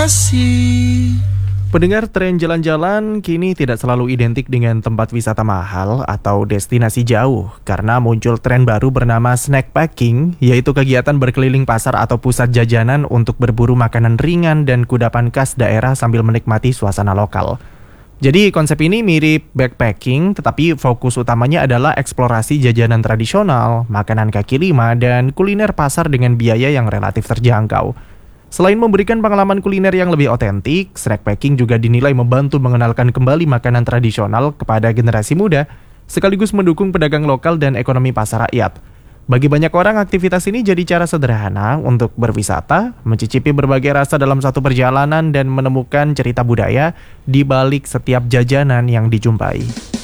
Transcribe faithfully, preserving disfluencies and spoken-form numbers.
kasih. Pendengar, tren jalan-jalan kini tidak selalu identik dengan tempat wisata mahal atau destinasi jauh, karena muncul tren baru bernama snack packing, yaitu kegiatan berkeliling pasar atau pusat jajanan untuk berburu makanan ringan dan kudapan khas daerah sambil menikmati suasana lokal. Jadi konsep ini mirip backpacking, tetapi fokus utamanya adalah eksplorasi jajanan tradisional, makanan kaki lima, dan kuliner pasar dengan biaya yang relatif terjangkau. Selain memberikan pengalaman kuliner yang lebih otentik, snack packing juga dinilai membantu mengenalkan kembali makanan tradisional kepada generasi muda, sekaligus mendukung pedagang lokal dan ekonomi pasar rakyat. Bagi banyak orang, aktivitas ini jadi cara sederhana untuk berwisata, mencicipi berbagai rasa dalam satu perjalanan, dan menemukan cerita budaya di balik setiap jajanan yang dijumpai.